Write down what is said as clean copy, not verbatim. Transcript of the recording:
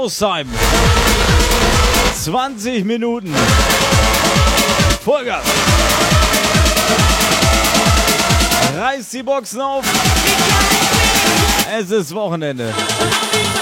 Haustime. 20 Minuten. Vollgas. Reißt die Boxen auf. Es ist Wochenende.